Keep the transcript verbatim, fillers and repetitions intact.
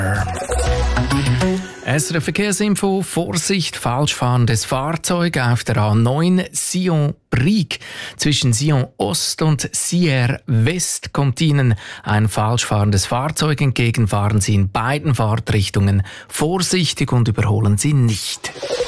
S R F Verkehrsinfo, Vorsicht, falschfahrendes Fahrzeug auf der A neun Sion-Brieg. Zwischen Sion Ost und Sierre West kommt Ihnen ein falschfahrendes Fahrzeug entgegen. Fahren Sie in beiden Fahrtrichtungen vorsichtig und überholen Sie nicht.